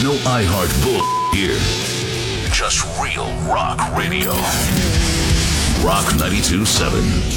no iHeart bull here. Just real rock radio. Rock 92.7.